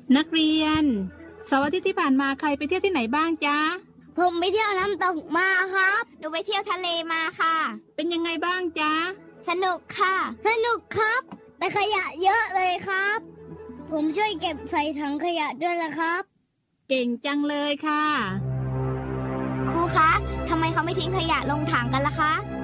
นักเรียนเสาร์อาทิตย์ที่ผ่านมาใครไปเที่ยวที่ไหนบ้างจ๊ะผมไปเที่ยวน้ำตกมาครับหนูไปเที่ยวทะเลมาค่ะเป็นยังไงบ้างจ๊ะสนุกค่ะสนุกครับแต่ขยะเยอะเลยครับผมช่วยเก็บใส่ถังขยะด้วยละครับเก่งจังเลยค่ะครูคะทำไมเขาไม่ทิ้งขยะลงถังกันล่ะคะ